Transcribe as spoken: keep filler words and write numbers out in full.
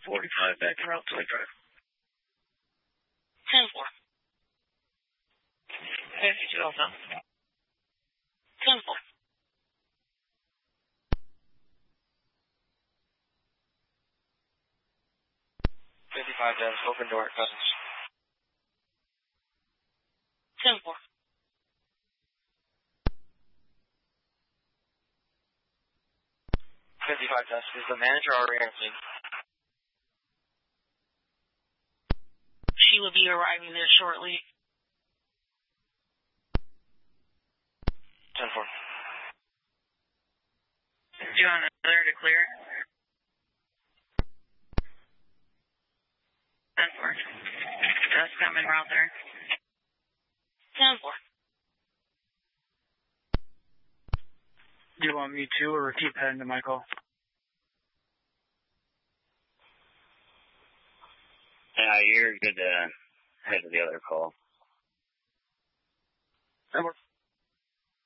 forty-five back to Route twenty-five. ten four. fifty-two Alpha. ten four. fifty-five Dennis, open door at Cousins. ten four. fifty-five Dennis, is the manager already on scene? She will be arriving there shortly. ten four. Do you want another to clear? ten four. Just coming route there. ten four. Do you want me to or keep heading to my call? Yeah, you're good to head to the other call. ten four.